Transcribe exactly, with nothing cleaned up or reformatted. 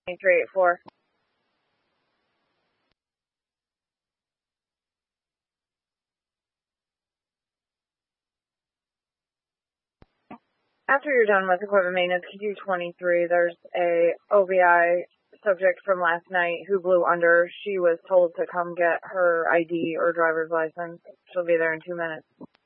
three eight four. After you're done with equipment maintenance, Q twenty-three, there's a O B I subject from last night who blew under. She was told to come get her I D or driver's license. She'll be there in two minutes.